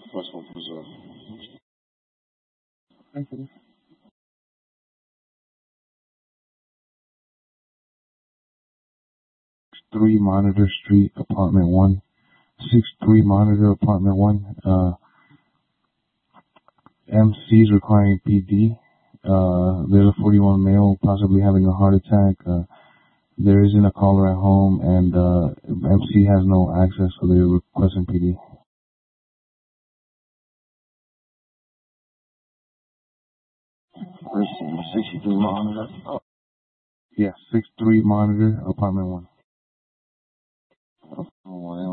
First one was Thank you. 3 Monitor Street, Apartment 1. 63 Monitor, Apartment 1. MCs requiring PD. There's a 41 male possibly having a heart attack. There isn't a caller at home, and MC has no access, so they're requesting PD. Person, 63 Monitor. Oh. Yeah, 63 Monitor, Apartment 1.